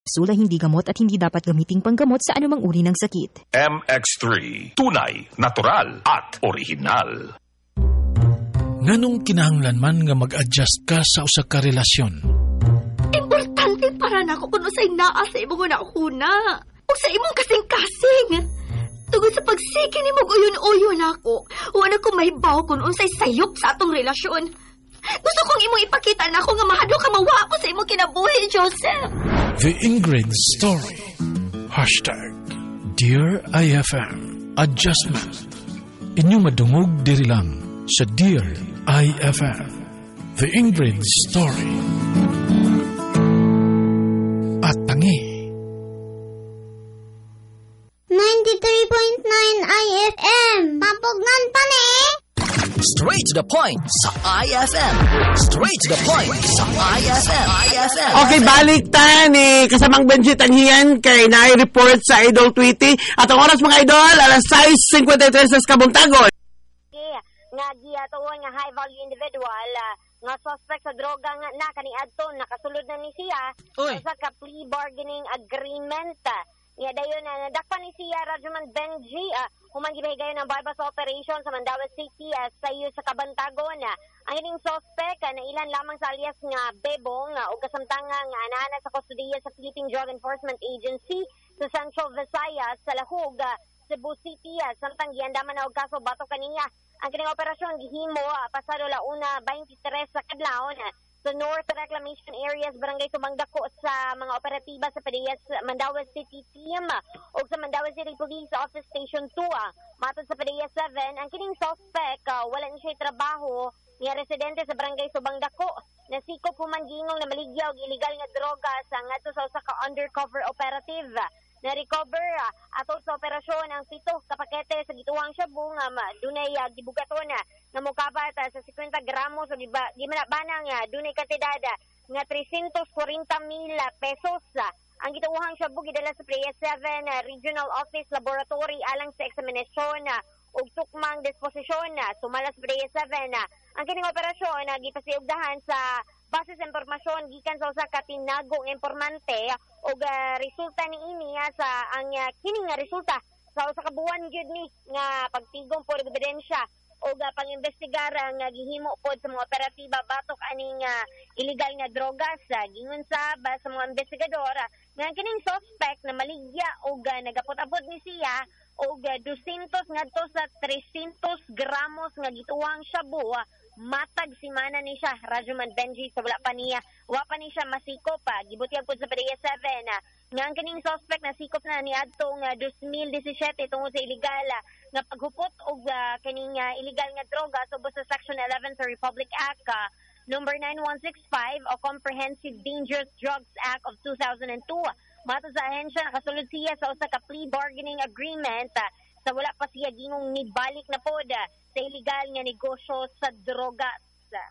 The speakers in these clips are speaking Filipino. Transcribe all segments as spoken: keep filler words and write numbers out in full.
Sula hindi gamot at hindi dapat gamiting panggamot sa anumang uri ng sakit. M X three, tunay, natural, at original. Nganong kinahanglan man nga mag-adjust ka sa usa ka relasyon? Importante para nako kuno sa naa sa imong una-una. O sa imong kasing-kasing. Tungod sa pagsiki ni mong uyon-uyon ako, wala ko mahibaw kung unsay sayop sa atong relasyon. Gusto kong imong ipakita na ako nga mahadlo ka mawa ako sa imong kinabuhi, Joseph. The Ingrid Story. Hashtag Dear I F M. Adjustment. Inyong madungog diri lang sa Dear I F M. The Ingrid Story. At tangi. ninety-three point nine I F M. Pampugnan pa ni. Straight to the point sa I F M. Straight to the point sa I F M. I F M. Okay, balik tayo ni kasamang Benji Tanhian kay na-report sa Idol Tweety. At ang oras mga idol, alas sais fifty-three sa Kabuntagon. Okay, nga giya tuwa nga high value individual uh, nga suspect sa droga nga na kani adto nakasulod na ni siya sa ka plea bargaining agreement. Nga dayon na nadakpan ni siya Rajuman Benji uh, human gibahigayon ng bypass operation sa Mandaue City uh, sa iyo sa Kabantagon. Uh, ang ining suspect uh, na ilan lamang sa alias nga Bebong uh, o kasamtangang uh, anana sa kustudiya sa Philippine Drug Enforcement Agency sa Central Visayas sa Lahug, uh, Cebu City. Uh, samtang giandaman na og kaso bato kaniya. Ang kining operasyon gihimo uh, pasado launa twenty-three sa kadlawon uh, sa North Reclamation Areas, Barangay Tumangdako sa mga operatiba sa P D S Mandaue City Team o sa Mandaue City Police Office Station two. Matod sa P D S seven, ang kining suspect, uh, wala na siya trabaho, niya residente sa Barangay Tumangdako. Nasikop human gingong na maligya og illegal nga droga sa ngadto sa usa ka undercover operative. Na-recover uh, atol sa operasyon ang pito ka pakete sa gituwang Shabu nga uh, dunay uh, gibugaton na nga mokabat uh, sa fifty gramos o giba gimanabana nga dunay kantidad nga three hundred forty mil pesos. Uh, ang gituwang Shabu gidala sa P D S seven uh, Regional Office Laboratory alang sa eksaminasyon uh, ug tukmang disposisyon uh, sumala sa P D S seven. Uh, ang kining operasyon uh, gipasiugdahan sa base sa impormasyon gikan sa usa ka tinago nga impormante og uh, resulta niini uh, sa ang uh, kining nga resulta sa usa ka buwan gyud ni nga pagtigom pod ebidensya og uh, pangimbestigar ang uh, gihimo pod sa mga operatiba batok aning uh, illegal nga drogas. Uh, gingon sa ba sa mga investigador uh, nga kining suspect na maligya og uh, nagapot-apot ni siya og uh, two hundred ngadto sa three hundred gramos nga gituwang shabu. Uh, matag simana ni siya Rajuman Benji sa wala pa niya wa pa ni siya masiko pa gibutiag pod sa P D S seven uh, nga ang kining suspect na sikop na ni adtong uh, twenty seventeen tungod sa illegal uh, nga paghupot og uh, kining uh, illegal nga droga subos sa Section eleven sa Republic Act uh, number nine one six five o Comprehensive Dangerous Drugs Act of two thousand two. Mato sa ahensya nakasulod siya sa usa ka plea bargaining agreement uh, sa wala pa siya gingong nibalik na pod uh, sa illegal nga negosyo sa drogas.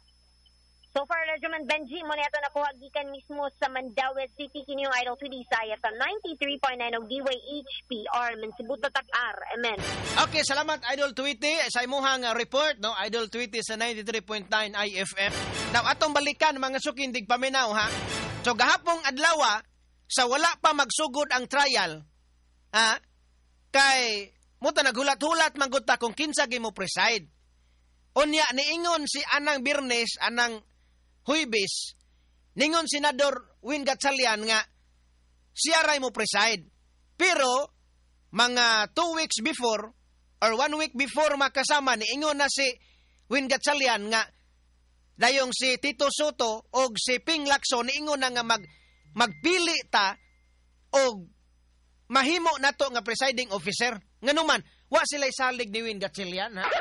So far, Rajuman Benji, mo na ito nakuha gikan mismo sa Mandaue City. Kini yung Idol Tweety sa Ayatan ninety-three point nine og D Y H P R Mensibuto Takar. Amen. Okay, salamat Idol Tweety sa imuhang report, no? Idol Tweety sa ninety-three point nine I F M. Now, atong balikan mga sukindig paminaw, ha? So, gahapong adlaw, sa wala pa magsugod ang trial, ha? Kay muta naghulat-hulat maguta kung kinsa gi mo preside. Unya niingon si Anang Birnes, Anang Huibis, ningon Senador Win Gatchalian nga siya ray mo preside. Pero mga two weeks before or one week before makasama niingon na si Win Gatchalian nga dayong si Tito Soto og si Ping Lacson niingon na nga mag magpili ta og mahimo nato nga presiding officer. Nganuman, wa sila'y salig ni Win Gatchalian, ha?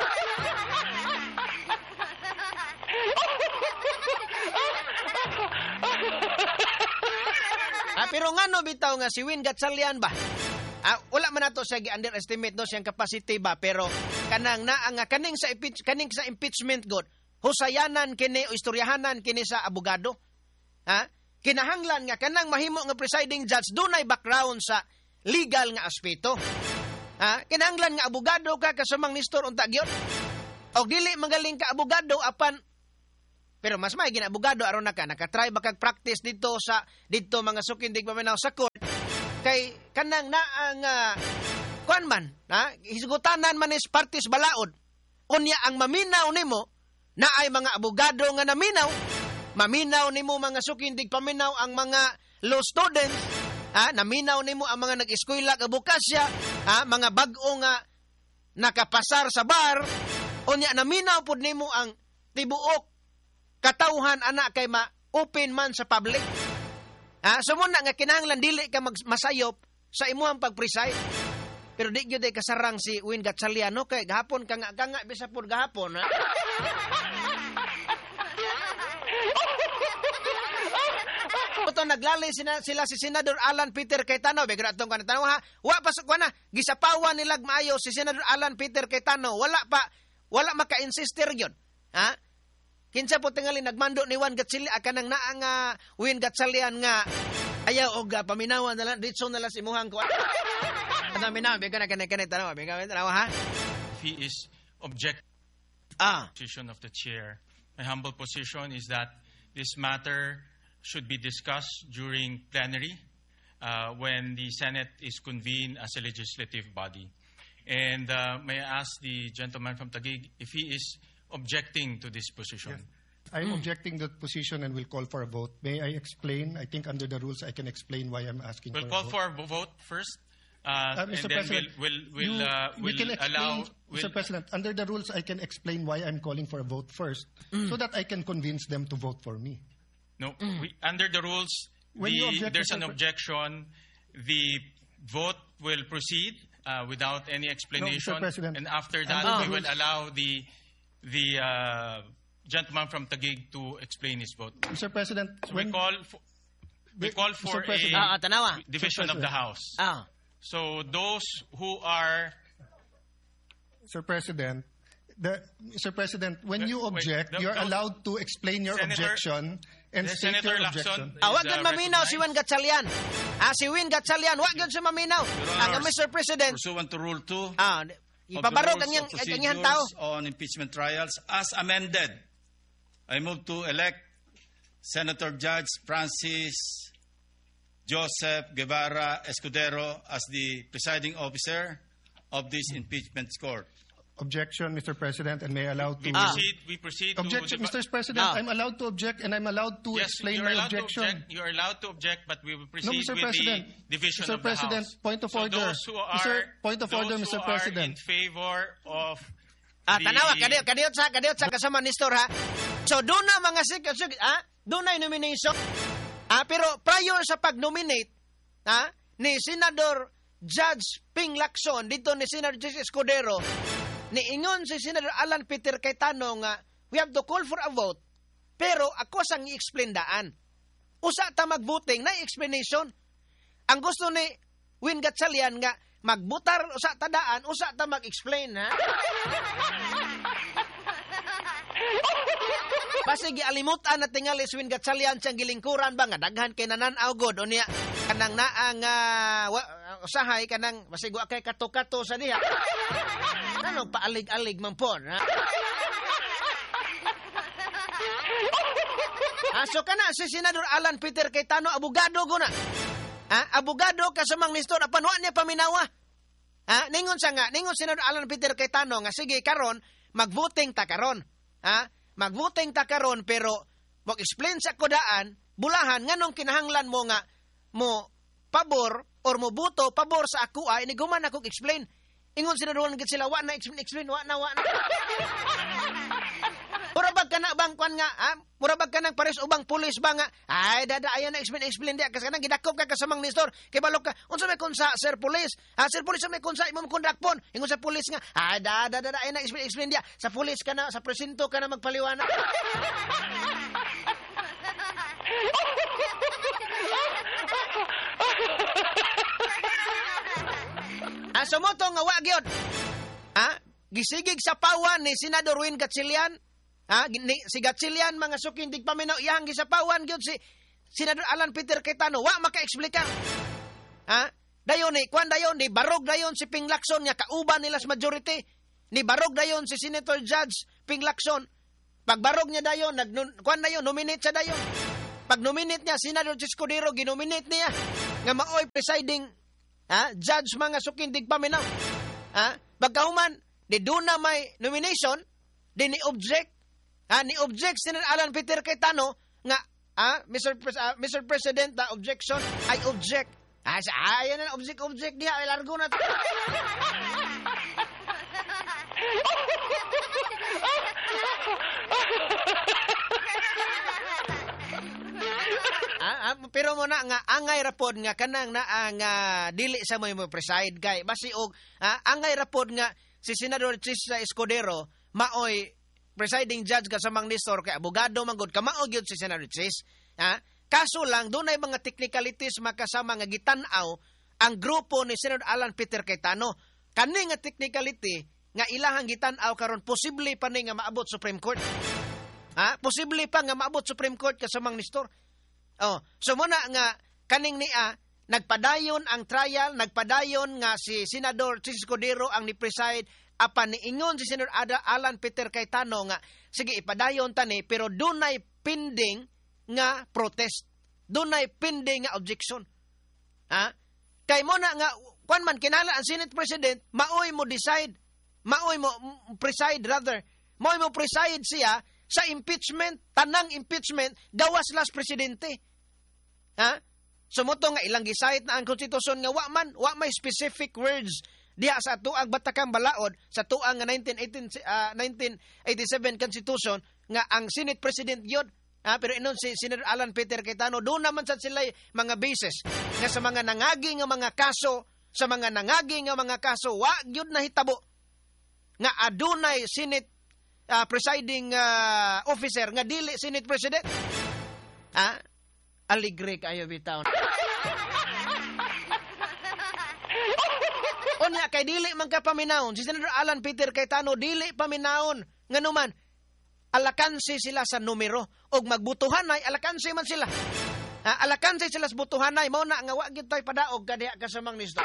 ah, pero ngano bitaw nga si Win Gatchalian ba? Ah, wala man nato siya gi-underestimate no siyang capacity ba, pero kanang na ang kaning sa impeach, kaning sa impeachment god, husayanan kini o istoryahanan kini sa abogado. Ha? Kinahanglan nga kanang mahimo nga presiding judge dunay background sa legal nga aspeto. Ha? Kinahanglan nga abogado ka kasamang nistor unta gyud. Og dili magaling ka abogado apan Pero mas may ginabugado aron naka nakatry ba kag practice dito sa dito mga sukin dig paminaw sa court kay kanang na ang uh, kuan man ha hisgutanan man is parties balaod unya ang maminaw nimo na ay mga abogado nga naminaw maminaw nimo mga sukin dig paminaw ang mga law students ha naminaw nimo ang mga nag-eskwela kag bukasya ha mga bag-o nga nakapasar sa bar unya naminaw pud nimo ang tibuok katauhan anak kay ma-open man sa public. Ha? So muna nga kinahanglan dili ka mag- masayop sa imuhang pag-preside. Pero di gyud ay kasarang si Win Gatchaliano kay gahapon ka nga nga bisa pud gahapon ha. Ito naglalay sina, sila si Senador Alan Peter Cayetano. Bigla itong kanatanaw ha. Wa pa sa na. Gisapawan nilag maayo si Senador Alan Peter Cayetano. Wala pa. Wala maka-insister yun. Ha? Kinsa po tingali nagmando ni Juan Gatchalian akan ang naang uh, Win Gatchalian nga ayaw og uh, paminawan na lang ditso na lang si imuhang ko. Ano minaw biga na kanay-kanay tanaw biga tanaw ha. If he is object ah position of the chair, my humble position is that this matter should be discussed during plenary uh, when the Senate is convened as a legislative body. And uh, may I ask the gentleman from Taguig if he is objecting to this position? Yes. I'm mm. objecting that position and will call for a vote. May I explain? I think under the rules I can explain why I'm asking we'll for a vote. We'll call for a vote first. Uh, uh, Mister and then President, we'll, we'll, we'll, you, uh, we we'll can explain, allow... Mister We'll, President, under the rules I can explain why I'm calling for a vote first mm. so that I can convince them to vote for me. No, mm. we, under the rules, When the, object, there's Mister an objection. The vote will proceed uh, without any explanation. No, Mister President, and after that, under we the will allow the the uh, gentleman from Taguig to explain his vote. Mister President, So when we call for, we call for a Ah, tanawa. division of the House. Ah. So those who are... Sir President, the, Mister President, when you Wait, object, the- you're those- allowed to explain your Senator- objection and the state Senator your Lacson objection. is, Ah, wag uh, gyud maminaw si Juan Gatchalian. Ah, si Win Gatchalian, wag gyud siya maminaw. Ang Mister President. Pursuant to Rule two Ah, of the ipabarog Rules ang iyang of ang iyang tao. Procedures on Impeachment Trials as amended, I move to elect Senator Judge Francis Joseph Guevara Escudero as the presiding officer of this impeachment court. Objection, Mister President, and may I allow to... We proceed, we proceed Objection, to... Mister President, Ah. I'm allowed to object and I'm allowed to Yes, explain you're my allowed objection. To object, you're allowed to object, but we will proceed No, Mister with President. the division Mister of President, the House. point of so order. Those who are, Mister Point of those order, who Mister are President. in favor of Ah, the... tanawa, kadiyot, kadiyot sa, kadiyot sa kasama ni Store, ha? So, doon na mga sig, sig, ha? Doon na yung nomination. Ah, pero prior sa pag-nominate, ha? Ni Senador Judge Ping Lacson, dito ni Senador Judge Escudero, ni ingon si Senador Alan Peter Cayetano nga, we have to call for a vote, pero ako sang i-explain daan. Usa ta mag-voting, na explanation. Ang gusto ni Win Gatchalian nga, magbutar usa ta daan, usa ta mag-explain, ha? Basig gialimutan na tingali si Win Gatchalian siyang gilingkuran ba nga daghan kay nananaw god unya kanang naang uh, usahay kanang basig wa kay kato-kato sa diha. Ano paalig-alig man po, ha? Ah, so kana si Senador Alan Peter Cayetano abogado go na. Ha? Abogado kasamang Nestor apan wa niya paminawa. Ha? Ningon sa nga, ningon Senador Alan Peter Cayetano nga sige karon mag-voting ta karon. Ha? Mag-voting ta karon pero mag-explain sa kodaan bulahan nganong kinahanglan mo nga mo pabor or mo buto pabor sa ako ay ini guman ako explain. Ingon Senador gid sila wa na explain explain wa na wa na. Murabag ka na bang kwan nga, ha? Murabag ka ng pares ubang pulis ba nga, ay, dada, ayan na, explain, explain diya, kasi kanang gidakop ka kasamang Nestor, kay balok ka, unsa may kunsa, sir pulis, ha, sir pulis, may kunsa, imam kundakpon, ingon sa pulis nga, ay, dada, dada, ayan na, explain, explain diya, sa pulis ka na, sa presinto ka na magpaliwanag. Ah, sumoto nga wa gyud. Ha? Gisigig sa pawan ni Senador Win Gatchalian. Ha? Ni, si Gatchalian mga suking dig paminaw iyang gisapawan gyud si Senador Alan Peter Cayetano wa maka-explika. Ha? Dayon ni kwan dayon ni barog dayon si Ping Lacson nga kauban nila sa majority. Ni barog dayon si Senator Judge Ping Lacson Pagbarog niya dayon, nag kuan na yun, nominate siya dayon. Pag nominate niya, Senador Escudero, ginominate niya nga maoy presiding ha, judge mga sukindig paminaw. Ha? Pagkahuman, di doon na may nomination, di ni object, ha, ni object Senator Alan Peter Cayetano nga, ha, Mister Pres- uh, Mister President, na objection, ay object. Ah, sa ayan na object object diha, ay largo na to. ah, ah, pero mo na nga angay rapod nga kanang na ang uh, dili sa mo mo preside kay basi og ah, angay rapod nga si Senador Chisa Escudero maoy presiding judge ka sa Nistor kay abogado man gud ka mao gyud si Senador Chis. Ha? Kaso lang dunay mga technicalities makasama nga gitan-aw ang grupo ni Senador Alan Peter Cayetano. Kani nga technicality nga ilahang gitan-aw karon posible pa ni nga maabot Supreme Court. Ha? Posible pa nga maabot Supreme Court kasama Nistor. Oh, so muna nga kaning niya nagpadayon ang trial, nagpadayon nga si Senador Chis Escudero ang ni preside apan niingon si Senador Ada Alan Peter Cayetano nga sige ipadayon tani pero dunay pending nga protest. Dunay pending nga objection. Ha? Kay mo na nga kwan man kinala ang Senate President maoy mo decide, maoy mo preside rather, maoy mo preside siya sa impeachment, tanang impeachment gawas las presidente. Ha? Sumuto nga ilang gisayt na ang konstitusyon nga wa man wa may specific words diha sa tuang Batakang Balaod sa tuang nga nineteen eighty-seven Constitution nga ang Senate President yun. Ah, pero inon si Senator Alan Peter Cayetano doon naman sa sila mga basis nga sa mga nangagi nga mga kaso, sa mga nangagi nga mga kaso wa gyud nahitabo nga adunay Senate uh, presiding uh, officer nga dili Senate President. Ah, aligre kayo bitaw. Unya kay dili man ka paminawon si Senator Alan Peter Cayetano dili paminawon nganuman alakansi sila sa numero og magbutuhanay alakansi man sila. Ha, alakansi sila sa butuhanay mao na nga wa gyud tay padaog kadiha kasamang Nistor.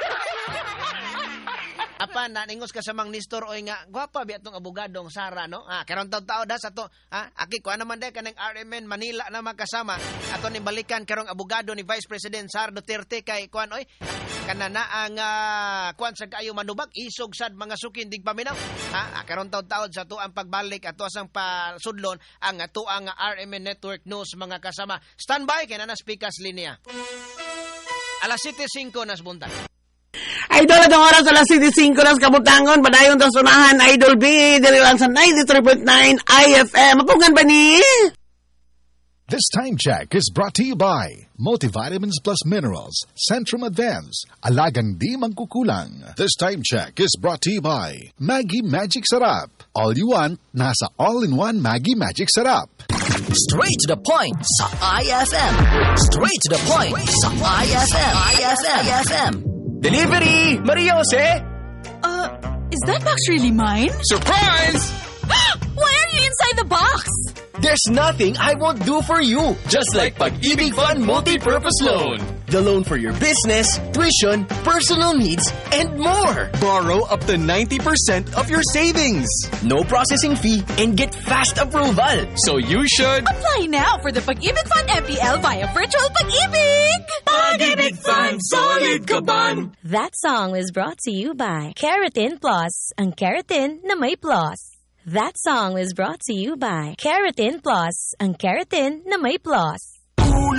Apa na ningos kasamang Nistor oy nga gwapa bi atong abogadong Sara no. Ah, karon taw-taw da sa to. Ha, aki ko naman day kanang R M N Manila na makasama ato ni balikan karong abogado ni Vice President Sara Duterte kay kuan oy kana na ang uh, kuan sa kayo manubag isog sad mga sukin dig paminaw. Ha, karon taw-taw sa to ang pagbalik ato sang pasudlon ang ato ang R M N Network News mga kasama. Standby kay na speakers linya. Alas siete cinco nas buntag. Idol, at ang oras alas sitwasyon nas kabutangon, padayon ta sunahan, Idol B, diri lang sa ninety-three point nine I F M. Mapungan ba ni? This time check is brought to you by Multivitamins Plus Minerals, Centrum Advance, Alagang Di Mangkukulang. This time check is brought to you by Maggie Magic Sarap. All you want, nasa all-in-one Maggie Magic Sarap. Straight to the point sa I F M. Straight to the point sa I F M. I F M. I F M. Delivery! Maria Jose? Uh, is that box really mine? Surprise! Why are you inside the box? There's nothing I won't do for you. Just like Pag-ibig Fund Multi-Purpose Loan. The loan for your business, tuition, personal needs, and more. Borrow up to ninety percent of your savings. No processing fee and get fast approval. So you should... Apply now for the Pag-ibig Fund M P L via Virtual Pag-ibig. Pag-ibig Fund, solid kaban. That song was brought to you by Keratin Plus. Ang keratin na may plus. That song was brought to you by Keratin Plus. Ang keratin na may plus.